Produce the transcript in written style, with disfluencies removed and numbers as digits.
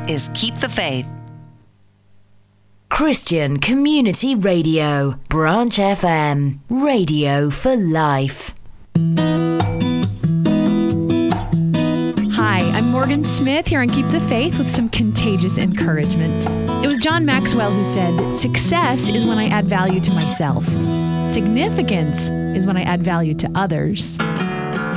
is Keep the Faith. Christian Community Radio, Branch FM, radio for life. Hi, I'm Morgan Smith here on Keep the Faith with some contagious encouragement. It was John Maxwell who said, "Success is when I add value to myself. Significance is when I add value to others."